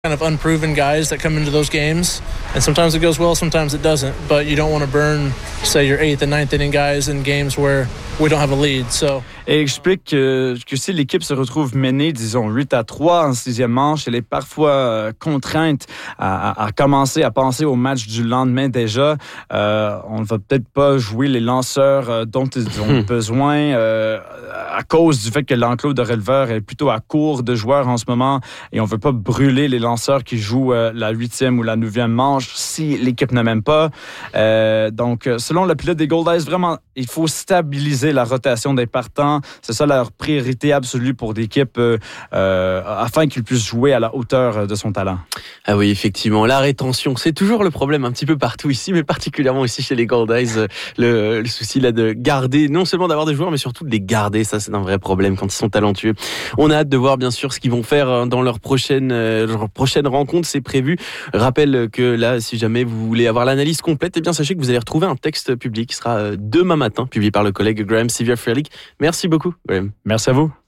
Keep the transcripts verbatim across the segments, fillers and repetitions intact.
kind of unproven guys that come into those games, and sometimes it goes well, sometimes it doesn't, but you don't want to burn, say, your eighth and ninth inning guys in games where we don't have a lead. So Et explique que, que si l'équipe se retrouve menée, disons, huit à trois en sixième manche, elle est parfois euh, contrainte à, à, à commencer à penser au match du lendemain déjà. Euh, on ne va peut-être pas jouer les lanceurs euh, dont ils ont hmm. besoin euh, à cause du fait que l'enclos de releveurs est plutôt à court de joueurs en ce moment et on ne veut pas brûler les lanceurs qui jouent euh, la huitième ou la neuvième manche si l'équipe ne m'aime pas. Euh, donc, selon le pilote des Goldeyes, vraiment, il faut stabiliser la rotation des partants. C'est ça leur priorité absolue pour l'équipe euh, euh, afin qu'ils puissent jouer à la hauteur de son talent. Ah oui, effectivement, la rétention, c'est toujours le problème un petit peu partout ici, mais particulièrement ici chez les Goldeyes. Le, le souci là de garder, non seulement d'avoir des joueurs, mais surtout de les garder. Ça, c'est un vrai problème quand ils sont talentueux. On a hâte de voir bien sûr ce qu'ils vont faire dans leur prochaine, leur prochaine rencontre. C'est prévu. Rappelle que là, si jamais vous voulez avoir l'analyse complète, eh bien sachez que vous allez retrouver un texte public qui sera demain matin, publié par le collègue Graham Sevier-Freilich. Merci beaucoup, Graham. Merci à vous.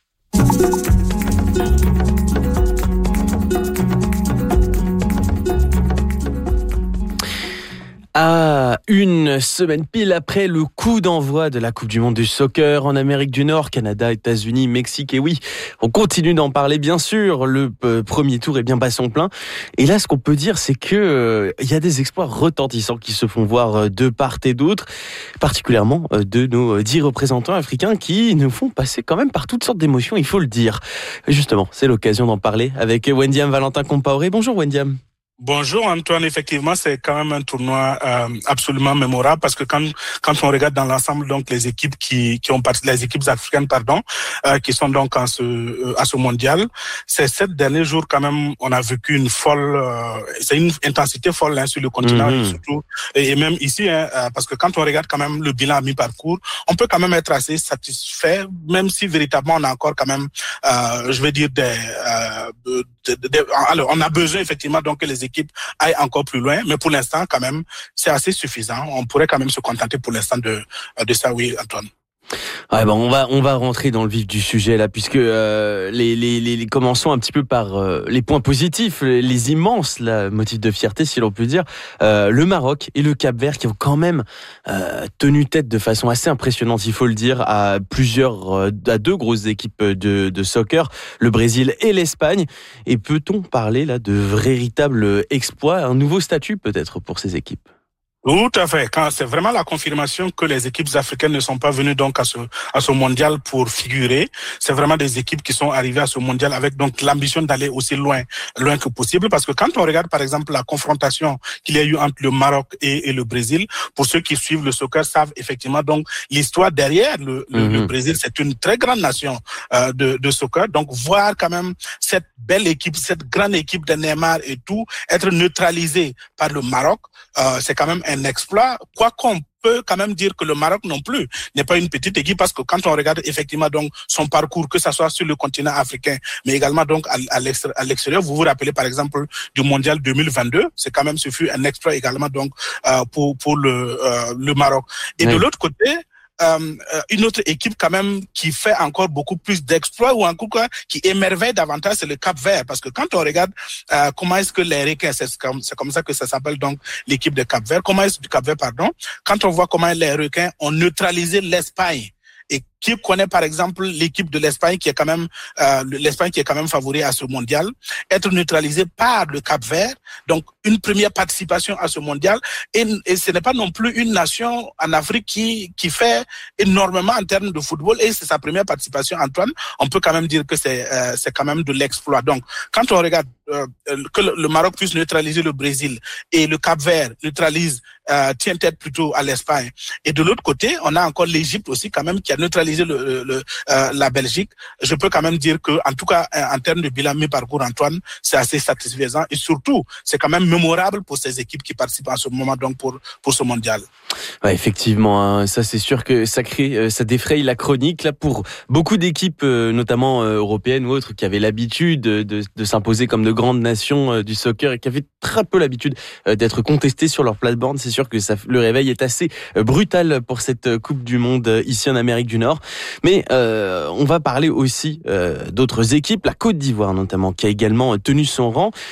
À une semaine pile après le coup d'envoi de la Coupe du Monde du soccer en Amérique du Nord, Canada, États-Unis, Mexique, et oui, on continue d'en parler bien sûr. Le euh, premier tour est bien passé en plein. Et là, ce qu'on peut dire, c'est que euh, il y a des exploits retentissants qui se font voir euh, de part et d'autre, particulièrement euh, de nos dix représentants africains qui nous font passer quand même par toutes sortes d'émotions, il faut le dire. Justement, c'est l'occasion d'en parler avec Wendiam Valentin Compaoré. Bonjour Wendiam. Bonjour Antoine, effectivement c'est quand même un tournoi euh, absolument mémorable parce que quand quand on regarde dans l'ensemble donc les équipes qui qui ont parti les équipes africaines pardon euh, qui sont donc en ce euh, à ce mondial, ces sept derniers jours quand même on a vécu une folle euh, c'est une intensité folle hein, sur le continent mm-hmm. et surtout et, et même ici hein, euh, parce que quand on regarde quand même le bilan à mi-parcours, on peut quand même être assez satisfait même si véritablement on a encore quand même euh, je vais dire des euh, de, de, de, alors on a besoin effectivement donc que les équipes aillent encore plus loin, mais pour l'instant, quand même, c'est assez suffisant. On pourrait quand même se contenter pour l'instant de, de ça, oui, Antoine. Ouais, bon, on va on va rentrer dans le vif du sujet là, puisque euh, les, les les commençons un petit peu par euh, les points positifs, les, les immenses là, motifs de fierté, si l'on peut dire. Euh, le Maroc et le Cap-Vert qui ont quand même euh, tenu tête de façon assez impressionnante, il faut le dire, à plusieurs, euh, à deux grosses équipes de de soccer, le Brésil et l'Espagne. Et peut-on parler là de véritable exploit, un nouveau statut peut-être pour ces équipes? Tout à fait. Quand c'est vraiment la confirmation que les équipes africaines ne sont pas venues donc à ce à ce mondial pour figurer. C'est vraiment des équipes qui sont arrivées à ce mondial avec donc l'ambition d'aller aussi loin, loin que possible. Parce que quand on regarde par exemple la confrontation qu'il y a eu entre le Maroc et, et le Brésil, pour ceux qui suivent le soccer savent effectivement donc l'histoire derrière le, le, mm-hmm. le Brésil. C'est une très grande nation euh, de, de soccer. Donc voir quand même cette belle équipe, cette grande équipe de Neymar et tout être neutralisée par le Maroc, euh, c'est quand même un un exploit, quoi qu'on peut quand même dire que le Maroc non plus n'est pas une petite équipe parce que quand on regarde effectivement donc son parcours, que ça soit sur le continent africain, mais également donc à, à l'extérieur, vous vous rappelez par exemple du mondial deux mille vingt-deux, c'est quand même ce fut un exploit également donc euh, pour pour le euh, le Maroc. Et oui. De l'autre côté, Euh, une autre équipe quand même qui fait encore beaucoup plus d'exploits ou en tout cas qui émerveille davantage, c'est le Cap-Vert, parce que quand on regarde euh, comment est-ce que les requins, c'est comme, c'est comme ça que ça s'appelle donc l'équipe de Cap-Vert, comment est-ce du Cap-Vert pardon, quand on voit comment les requins ont neutralisé l'Espagne. Et qui connaît par exemple l'équipe de l'Espagne qui est quand même euh, l'Espagne qui est quand même favori à ce mondial, être neutralisée par le Cap-Vert, donc une première participation à ce mondial et, et ce n'est pas non plus une nation en Afrique qui qui fait énormément en termes de football et c'est sa première participation. Antoine, on peut quand même dire que c'est euh, c'est quand même de l'exploit. Donc quand on regarde euh, que le, le Maroc puisse neutraliser le Brésil et le Cap-Vert neutralise euh, tient tête plutôt à l'Espagne et de l'autre côté on a encore l'Égypte aussi quand même qui a neutralisé le, le, le euh, la Belgique, je peux quand même dire que en tout cas en termes de bilan mi-parcours Antoine, c'est assez satisfaisant et surtout c'est quand même mémorable pour ces équipes qui participent en ce moment donc pour pour ce mondial. Ouais, effectivement, hein, ça c'est sûr que ça crée, ça défraye la chronique là pour beaucoup d'équipes, notamment européennes ou autres, qui avaient l'habitude de, de, de s'imposer comme de grandes nations du soccer et qui avaient très peu l'habitude d'être contestées sur leur plate-bande. C'est sûr que ça, le réveil est assez brutal pour cette Coupe du Monde ici en Amérique du Nord. Nord. Mais euh, on va parler aussi euh, d'autres équipes, la Côte d'Ivoire notamment, qui a également tenu son rang.